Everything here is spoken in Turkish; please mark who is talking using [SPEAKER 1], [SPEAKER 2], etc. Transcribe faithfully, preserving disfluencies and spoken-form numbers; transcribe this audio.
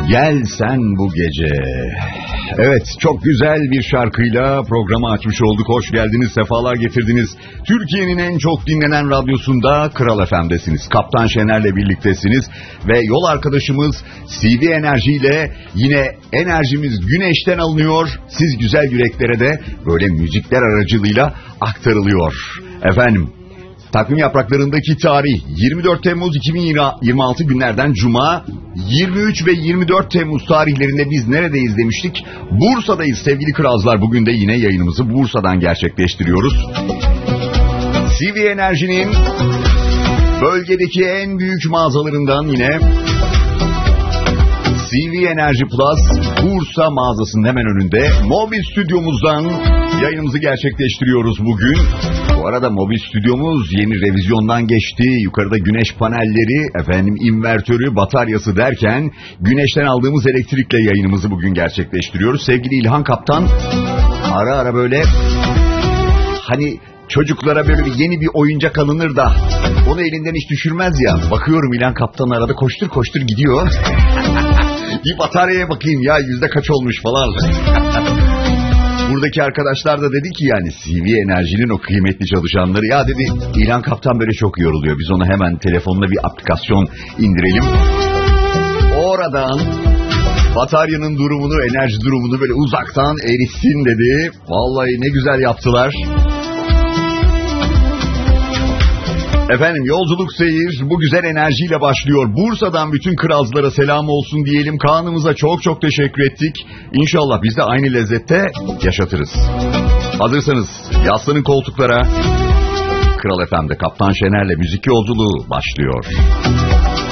[SPEAKER 1] Gel sen bu gece. Evet, çok güzel bir şarkıyla programı açmış olduk. Hoş geldiniz, sefalar getirdiniz. Türkiye'nin en çok dinlenen radyosunda Kral F M'desiniz. Kaptan Şener'le birliktesiniz. Ve yol arkadaşımız C V Enerji ile yine enerjimiz güneşten alınıyor. Siz güzel yüreklere de böyle müzikler aracılığıyla aktarılıyor. Efendim, takvim yapraklarındaki tarih yirmi dört Temmuz iki bin yirmi altı günlerden Cuma. Yirmi üç ve yirmi dört Temmuz tarihlerinde biz neredeyiz demiştik? Bursa'dayız sevgili kralcılar. Bugün de yine yayınımızı Bursa'dan gerçekleştiriyoruz. C V Enerji'nin bölgedeki en büyük mağazalarından yine C V Enerji Plus Bursa mağazasının hemen önünde mobil stüdyomuzdan yayınımızı gerçekleştiriyoruz bugün. Bu arada mobil stüdyomuz yeni revizyondan geçti. Yukarıda güneş panelleri, efendim invertörü, bataryası derken güneşten aldığımız elektrikle yayınımızı bugün gerçekleştiriyoruz. Sevgili İlhan Kaptan ara ara böyle hani çocuklara böyle bir yeni bir oyuncak alınır da onu elinden hiç düşürmez ya. Bakıyorum İlhan Kaptan arada koştur koştur gidiyor. Bir bataryaya bakayım ya, yüzde kaç olmuş falan. Buradaki arkadaşlar da dedi ki yani C V Enerji'nin o kıymetli çalışanları, ya dedi İlhan Kaptan böyle çok yoruluyor. Biz ona hemen telefonla bir aplikasyon indirelim. Oradan bataryanın durumunu, enerji durumunu böyle uzaktan eritsin dedi. Vallahi ne güzel yaptılar. Efendim, yolculuk seyir bu güzel enerjiyle başlıyor. Bursa'dan bütün kralcılara selam olsun diyelim. Kaan'ımıza çok çok teşekkür ettik. İnşallah biz de aynı lezzette yaşatırız. Hazırsanız yaslanın koltuklara. Kral F M'de Kaptan Şener'le müzik yolculuğu başlıyor.